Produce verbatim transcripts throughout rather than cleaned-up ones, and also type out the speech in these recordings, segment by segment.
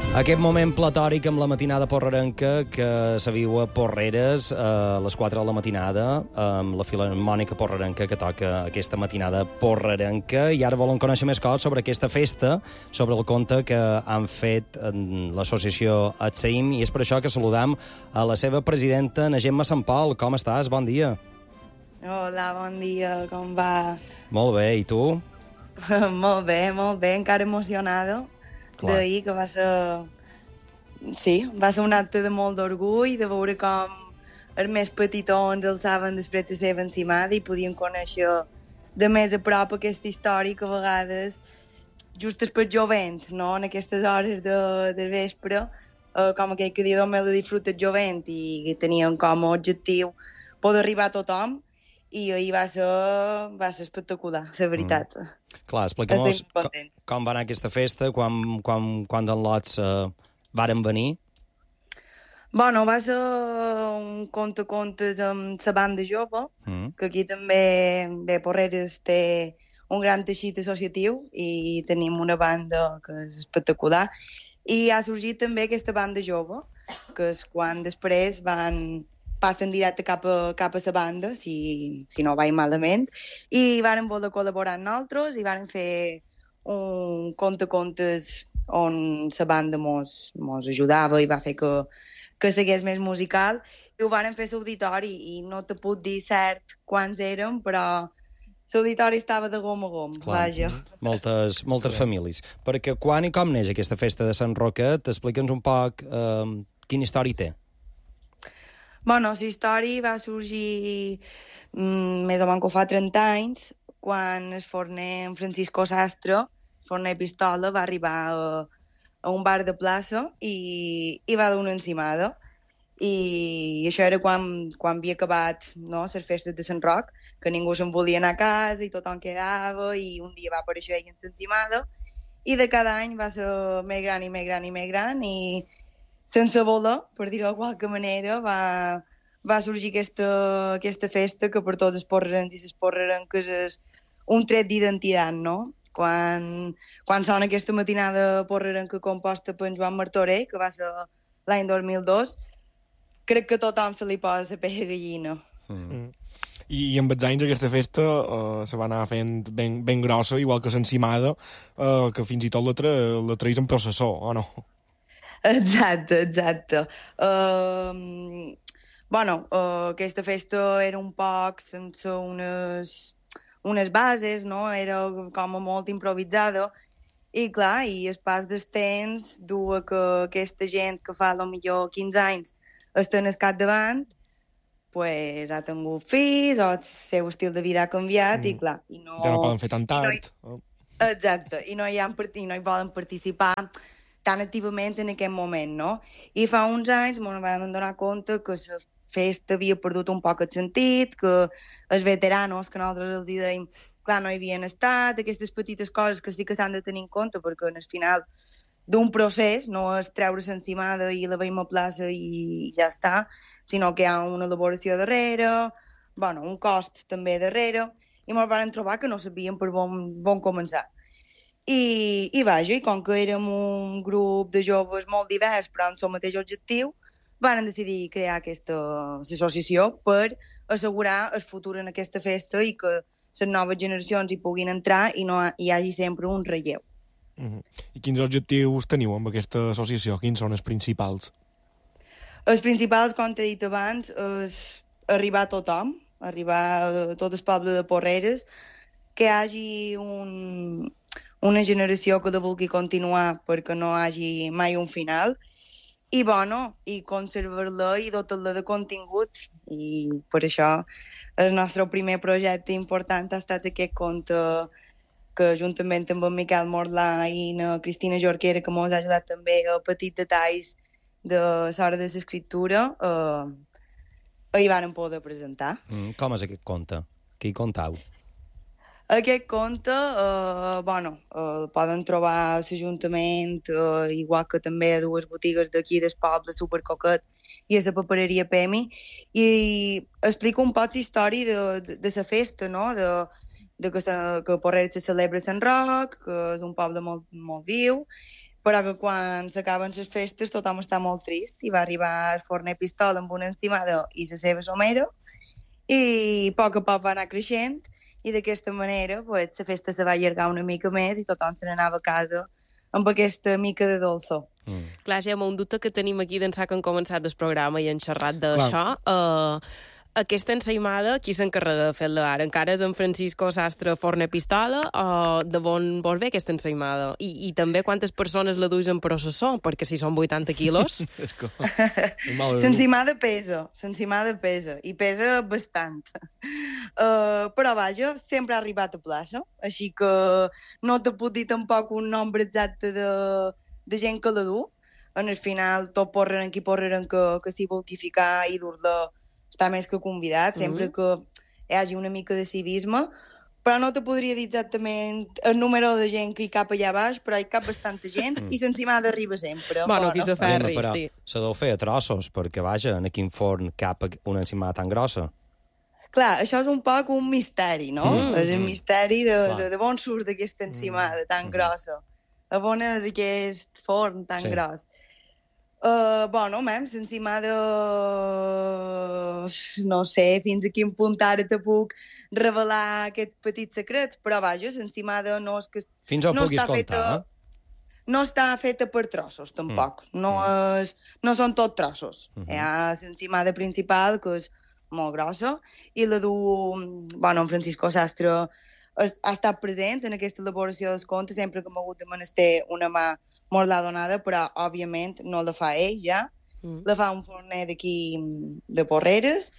Aquest moment platòric amb la matinada porrerenca que se viu a Porreres a les quatre de la matinada, amb la Filharmònica Porrerenca que toca aquesta matinada porrerenca. I ara volen conèixer més coses sobre aquesta festa, sobre el conte que han fet en l'associació Atseim, i és per això que saludam a la seva presidenta, na Gemma Sant Pol. Com estàs? Bon dia. Hola, bon dia, com va? Molt bé, i tu? Molt bé, molt bé, encara emocionada. Clar. D'ahir, que va ser... Sí, va ser un acte de molt d'orgull, de veure com els més petitons alçaven després de la seva encimada i podien conèixer de més a prop aquesta història que a vegades, just per jovent, no? En aquestes hores de, de vespre, eh, com aquell que diu me la disfruta jovent, i tenien com a objectiu poder arribar a tothom, i ahir va ser, va ser espectacular, la veritat. Mm. Clar, explica'm-nos com, com va anar aquesta festa, quan, quan, quan d'en lots eh, varen venir? Bueno, va ser un conte-contes amb la banda jove, mm. que aquí també, bé, Porreres té un gran teixit associatiu i tenim una banda que és espectacular. I ha sorgit també aquesta banda jove, que és quan després van... passen directe cap a, cap a la banda, si, si no vaig malament, i varen voler col·laborar amb nosaltres i varen fer un conte-contes on la banda mos, mos ajudava i va fer que, que segués més musical, i ho varen fer a l'auditori, i no te puc dir cert quants érem, però l'auditori estava de gom a gom, clar, vaja. Moltes, moltes famílies. Perquè quan i com neix aquesta festa de Sant Roquet, explica'ns un poc eh, quina història té. Bueno, la història va sorgir mm, més o menys que fa trenta anys, quan el forner Francisco Sastre, forner Pistola, va arribar a, a un bar de plaça i, i va donar una encimada. I això era quan, quan havia acabat, no, les festes de Sant Roc, que ningú se'n volia anar a casa i tothom quedava, i un dia va aparèixer ell en l'encimada, i de cada any va ser més gran i més gran i més gran, i sense voler, per dir-ho de qualque manera, va, va sorgir aquesta, aquesta festa que per tots els porrerens i les porrerenques és un tret d'identitat, no? Quan, quan sona aquesta matinada porrerenca composta per en Joan Martorell, que va ser l'any dos mil dos, crec que tothom se li posa la pell de gallina. Mm. I, I amb els anys aquesta festa uh, se va anar fent ben, ben grossa, igual que l'encimada, uh, que fins i tot la, tra la traïs en processó, o no? Exacte, exacte. Uh, bueno, uh, aquesta festa era un poc sense unes, unes bases, no? Era com a molt improvisada, i clar, i el pas del temps du que aquesta gent que fa potser quinze anys està en el capdavant, pues, ha tingut fills, o el seu estil de vida ha canviat, mm. i clar... I no, ja no poden fer tan tard. No hi, exacte, i no hi, ha, i no hi poden participar tan activament en aquest moment, no? I fa uns anys ens vam donar compte que la festa havia perdut un poc el sentit, que els veteranos, que nosaltres els dèiem, clar, no hi havien estat, aquestes petites coses que sí que s'han de tenir en compte, perquè en el final d'un procés no és treure l'encimada i la veiem a plaça i ja està, sinó que hi ha una elaboració darrere, bueno, un cost també darrere, i ens vam trobar que no sabíem per on, on començar. I, i vaja, i com que érem un grup de joves molt divers però amb el mateix objectiu, van decidir crear aquesta associació per assegurar el futur en aquesta festa i que les noves generacions hi puguin entrar i no hi hagi sempre un relleu. Mm-hmm. I quins objectius teniu amb aquesta associació? Quins són els principals? Els principals, com t'he dit abans, és arribar a tothom, arribar a tot el poble de Porreres, que hi hagi un... una generació que la vulgui continuar perquè no hagi mai un final, i bueno, i conservar-la i dotar-la de contingut, i per això el nostre primer projecte important ha estat aquest conte que juntament amb en Miquel Morlà i la Cristina Jorquera, que ens ha ajudat també a petits detalls de l'hora de l'escriptura, eh, hi van poder presentar. Mm, com és aquest conte? Què hi contau? Aquest conte, eh, bueno, eh, poden trobar a l'Ajuntament, eh, igual que també a dues botigues d'aquí del poble, Supercoquet i a la papereria Pemi, i explica un poc la història de, de, de la festa, no?, de, de que, se, que Porreres se celebra a Sant Roc, que és un poble molt, molt viu, però que quan s'acaben les festes tothom està molt trist i va arribar el forner pistola amb una encimada i la seva somera i a poc a poc va anar creixent i d'aquesta manera pues, la festa se va allargar una mica més i tothom se n'anava a casa amb aquesta mica de dolçor. Mm. Clar, Gemma, un dubte que tenim aquí d'ençà que han començat el programa i han xerrat d'això, uh, aquesta ensaïmada, qui s'encarrega de fer-la ara? Encara és en Francisco Sastre Forner Pistola o de on vol ve aquesta ensaïmada? I, I també quantes persones la duis en processó? Perquè si són vuitanta quilos... L'ensaïmada pesa, l'ensaïmada pesa, i pesa bastant. Uh, però vaja, sempre ha arribat a plaça, així que no te puc dir tampoc un nombre exacte de, de gent que la du. En el final, tot porren qui porren que, que s'hi vulgui ficar i dur-la està més que convidat, sempre mm -hmm. que hi hagi una mica de civisme, però no te podria dir exactament el número de gent que hi cap allà baix, però hi cap bastanta gent mm. i l'encimada arriba sempre. Bueno, qui se ferri, Gemma, sí. Se deu fer a trossos, perquè, vaja, en quin forn cap una encimada tan grossa. Clar, això és un poc un misteri, no? Mm. És el misteri de, de, de on surt aquesta encimada tan mm. grossa. A on és aquest forn tan sí. gros. Uh, bueno, mem, l'encimada... No sé fins a quin punt ara te puc revelar aquests petits secrets, però vaja, l'encimada no és que... Fins on no puguis contar, feta, eh? No està feta per trossos, tampoc. Mm. No, mm. és, no són tot trossos. Mm -hmm. Hi ha l'encimada principal, que és molt grossa, i la du... Bueno, en Francisco Sastre ha estat present en aquesta elaboració dels contes, sempre que m'ha hagut de menester una mà molt l'ha donada, però, òbviament, no la fa ell, ja. Mm. La fa un forner d'aquí, de Porreres,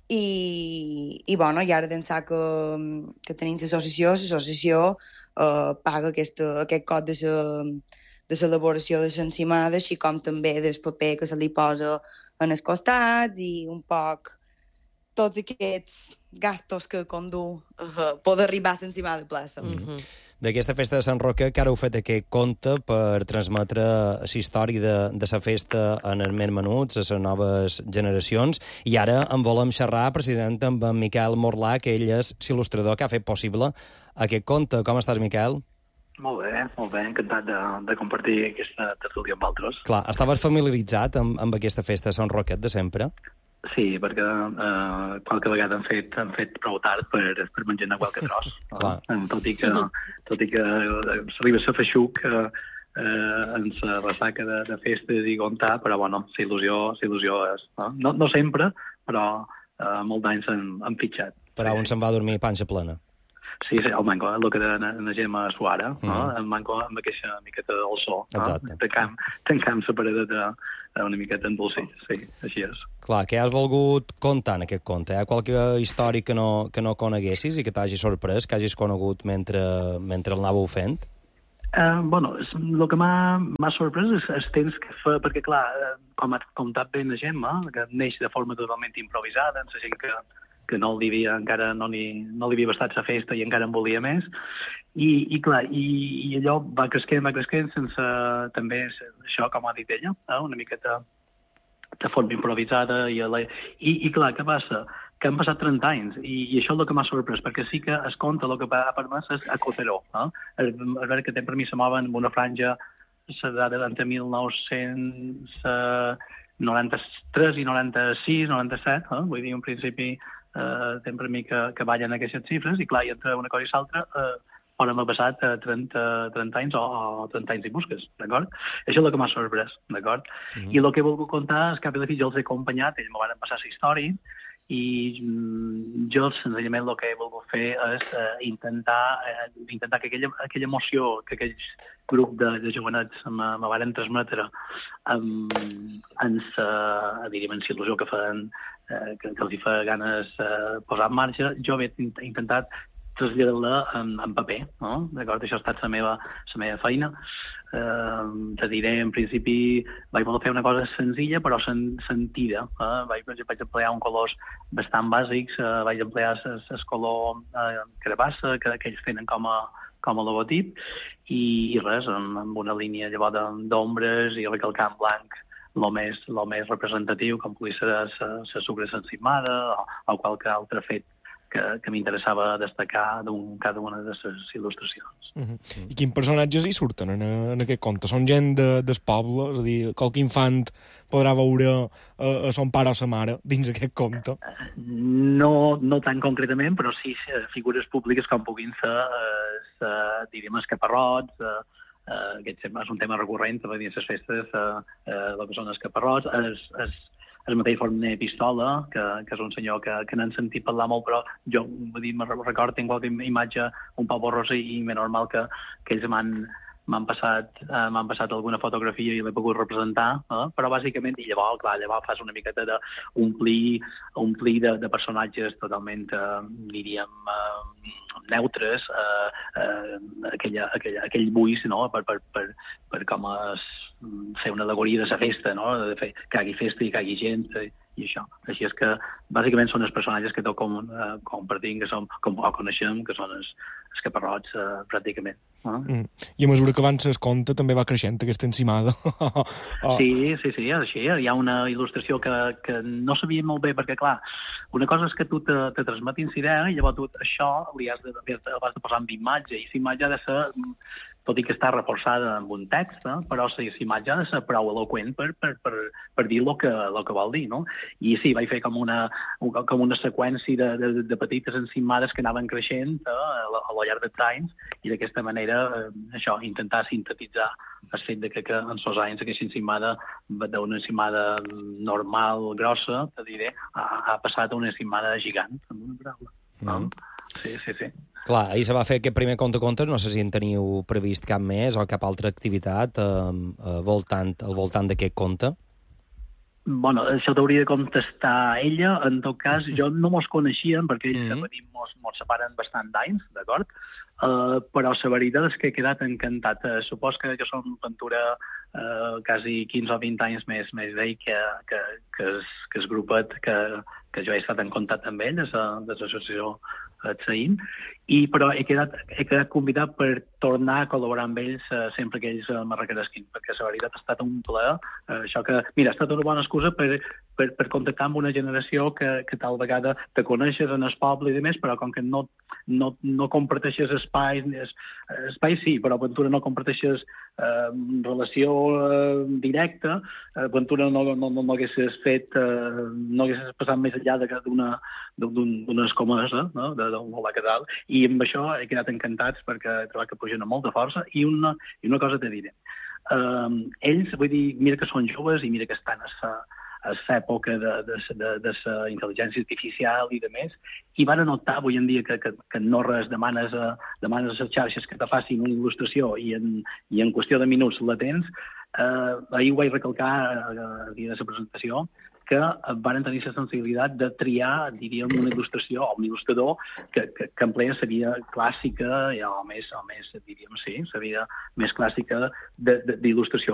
i, i bueno, i ara d'ençà que, que tenim l'associació, l'associació eh, paga aquesta, aquest cot de la de l'elaboració de l'encimada, així com també del paper que se li posa en els costats i un poc tots aquests gastos que condu uh, poder arribar a l'encimada de plaça. Mm -hmm. D'aquesta festa de Sant Roque, que ara heu fet aquest conte per transmetre la història de, de la festa en els més menuts, a les noves generacions, i ara en volem xerrar precisament amb en Miquel Morlà, que ell és l'il·lustrador que ha fet possible aquest conte. Com estàs, Miquel? Molt bé, molt bé, encantat de, de compartir aquesta tertúlia amb vosaltres. Clar, estaves familiaritzat amb, amb aquesta festa de Sant Roquet de sempre? Sí, perquè eh, qualque vegada han fet, han fet prou tard per, per menjar qualque tros. No? Tot i que, tot i que s'arriba a ser feixuc eh, eh, en la ressaca de, de festa i contar, però bueno, l'il·lusió, l'il·lusió és. No, no, no sempre, però eh, molt d'anys han, han fitxat. Però on se'n va dormir panxa plena. Sí, sí, el manco, el que de la Gemma Suara, mm. no? El manco amb aquesta miqueta del so. Exacte. No? Tancam, tancam la paradeta una miqueta endolcit, sí, així és. Clar, què has volgut contar en aquest conte? Hi ha qualque història que no, que no coneguessis i que t'hagi sorprès, que hagis conegut mentre, mentre el anàveu fent? Uh, bueno, el que m'ha sorprès és el temps que fa, perquè clar, com ha contat bé la Gemma, que neix de forma totalment improvisada, la gent que que no li havia, encara no li, no li havia bastat la festa i encara en volia més. I, i clar, i, i allò va cresquent, va cresquent, sense també això, com ha dit ella, eh? Una miqueta de forma improvisada. I, la, i, i clar, què passa? Que han passat trenta anys, i, i això és el que m'ha sorprès, perquè sí que es compta el que ha permès és a Coteró. Eh? El, el veure que té per mi se mouen amb una franja entre mil nou-cents noranta-tres i noranta-sis, noranta-set, eh? Vull dir, en principi, Uh, tem per mi que, que ballen aquestes xifres i clar, i entre una cosa i l'altra uh, on m'ha passat uh, trenta, trenta anys o, o trenta anys i busques, d'acord? Això és el que m'ha sorprès, d'acord? Mm -hmm. I el que he volgut contar és que a la fi jo els he acompanyat, ells m'ho van passar la història i mm, jo senzillament el que he volgut fer és uh, intentar, uh, intentar que aquella, aquella emoció que aquell grup de, de jovenets me, me van transmetre um, en la, diríem, en la il·lusió que feien Eh, que, que els hi fa ganes eh, posar en marxa, jo he intentat traslladar-la en, en paper, no? D'acord? Això ha estat la meva, la meva feina. Eh, te diré, en principi, vaig voler fer una cosa senzilla, però sen, sentida. Eh? Vaig, vaig emplear un colors bastant bàsics, eh, vaig emplear el color eh, carabassa, que, que ells tenen com a, com a logotip, i, i res, amb, amb una línia llavors d'ombres i recalcar en blanc el més, lo més representatiu, com pugui ser la sucre encimada o, o qualque altre fet que, que m'interessava destacar d'un cada una de les il·lustracions. Uh -huh. I quins personatges hi surten en, en aquest conte? Són gent de, del poble? És a dir, qualque infant podrà veure a, a son pare o sa mare dins aquest conte? No, no tan concretament, però sí figures públiques com puguin ser, eh, diríem, els caparrots, eh, Uh, aquest és un tema recurrent a dins les festes, uh, uh, el que són els caparrots, el, el, el mateix Forner Pistola, que, que és un senyor que, que n'han sentit parlar molt, però jo vull dir, me recordo, tinc qualque imatge un poc borrosa i, i més normal que, que ells m'han m'han passat, uh, m'han passat alguna fotografia i l'he pogut representar, eh? Però bàsicament, i llavors, clar, llavors fas una miqueta d'omplir omplir de, de personatges totalment, uh, diríem, uh, neutres, uh, uh, aquella, aquella, aquell buix, no?, per, per, per, per com es, fer una alegoria de la festa, no?, de fer que hi hagi festa i que hi hagi gent, i, i això. Així és que, bàsicament, són els personatges que tot com, uh, compartim, que som, com ho coneixem, que són els, els caparrots, uh, pràcticament. Uh. Mm. I a mesura que avança el conte també va creixent aquesta encimada. oh. Sí, sí, sí, així. Hi ha una il·lustració que, que no sabia molt bé, perquè, clar, una cosa és que tu te, te transmetin la idea i llavors tu això li has de, has de posar amb imatge, i la imatge ha de ser, tot i que està reforçada amb un text, eh? Però la imatge ha de ser prou eloqüent per, per, per, per dir el que, el que vol dir, no? I sí, vaig fer com una, com una seqüència de, de, de petites encimades que anaven creixent eh? a, a lo llarg dels anys, i d'aquesta manera, eh, això, intentar sintetitzar el fet de que, que en els anys aquesta encimada d'una encimada normal, grossa, te diré, ha, ha passat a una encimada gegant, amb una paraula. Mm. No? Sí, sí, sí. Clar, ahir se va fer aquest primer conte contes, no sé si en teniu previst cap més o cap altra activitat eh, eh, voltant, al voltant d'aquest conte. Bueno, això t'hauria de contestar ella. En tot cas, jo no mos coneixíem, perquè ells mm -hmm. mos, mos separen bastant d'anys, d'acord? Uh, però la veritat és que he quedat encantat. Uh, supos que, que són aventura uh, quasi quinze o vint anys més, més d'ell que, que, que, es, que es grupet, que, que jo he estat en contacte amb ells, de l'associació Tsaïm, i però he quedat, he quedat convidat per tornar a col·laborar amb ells uh, sempre que ells uh, me requeresquin, perquè la veritat ha estat un plaer. Uh, això que, mira, ha estat una bona excusa per, per, per contactar amb una generació que, que tal vegada te coneixes en el poble i demés, però com que no, no, no comparteixes espais, espais sí, però aventura no comparteixes eh, relació eh, directa, aventura no, no, no, no haguessis fet, eh, no haguessis passat més enllà d'una d'una escomesa, no?, d'un volar casal, i amb això he quedat encantats perquè he trobat que pugen amb molta força, i una, i una cosa te diré. Uh, ells, vull dir, mira que són joves i mira que estan a sa, a l'època de, de, de, de la intel·ligència artificial i de més, i van notar avui en dia que, que, que no res demanes a, demanes a les xarxes que te facin una il·lustració i en, i en qüestió de minuts la tens. Uh, ahir ho vaig recalcar a dia de la presentació, que van tenir la sensibilitat de triar, diríem, una il·lustració o un il·lustrador que, que, que empleia la vida clàssica, o més, o més, diríem, sí, la vida més clàssica d'il·lustració.